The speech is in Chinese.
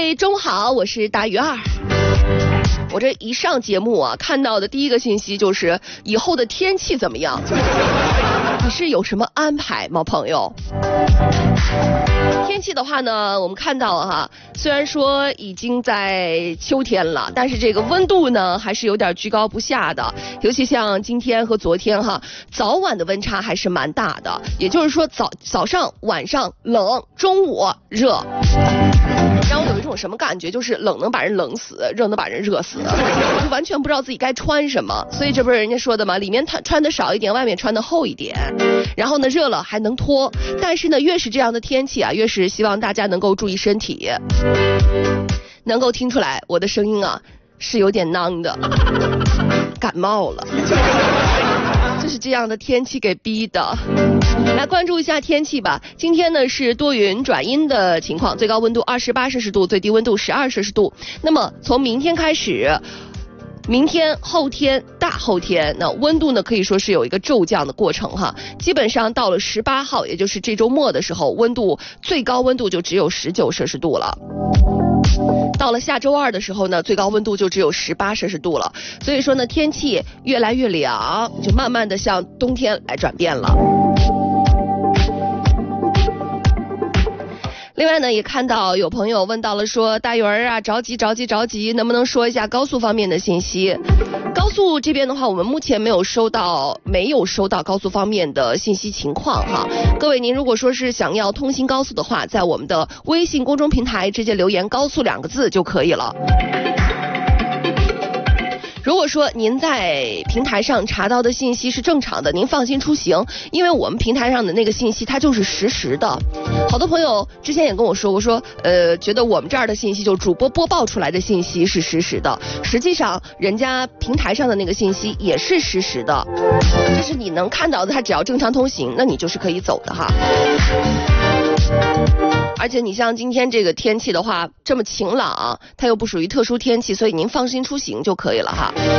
位中午好，我是大鱼儿。我这一上节目啊，看到的第一个信息就是以后的天气怎么样？你是有什么安排吗，朋友？天气的话呢，我们看到哈，虽然说已经在秋天了，但是这个温度呢还是有点居高不下的，尤其像今天和昨天哈，早晚的温差还是蛮大的。也就是说早上晚上冷，中午热。让我有一种什么感觉，就是冷能把人冷死，热能把人热死，我就完全不知道自己该穿什么。所以这不是人家说的吗？里面穿的少一点，外面穿的厚一点。然后呢，热了还能脱，但是呢，越是这样的天气啊，越是希望大家能够注意身体。能够听出来我的声音啊是有点囔的，感冒了。就是这样的天气给逼的。来关注一下天气吧。今天呢是多云转阴的情况，最高温度28摄氏度，最低温度12摄氏度。那么从明天开始，明天、后天、大后天，那温度呢可以说是有一个骤降的过程哈。基本上到了18号，也就是这周末的时候，最高温度就只有19摄氏度了。到了下周二的时候呢，最高温度就只有18摄氏度了。所以说呢，天气越来越凉，就慢慢的向冬天来转变了。另外呢，也看到有朋友问到了说，大鱼儿啊，着急，能不能说一下高速方面的信息？高速这边的话，我们目前没有收到高速方面的信息情况哈。各位，您如果说是想要通行高速的话，在我们的微信公众平台直接留言高速2个字就可以了。如果说您在平台上查到的信息是正常的，您放心出行，因为我们平台上的那个信息它就是实时的。好多朋友之前也跟我说过，觉得我们这儿的信息就主播播报出来的信息是实时的，实际上人家平台上的那个信息也是实时的，就是你能看到的，它只要正常通行，那你就是可以走的哈。而且你像今天这个天气的话，这么晴朗，它又不属于特殊天气，所以您放心出行就可以了哈。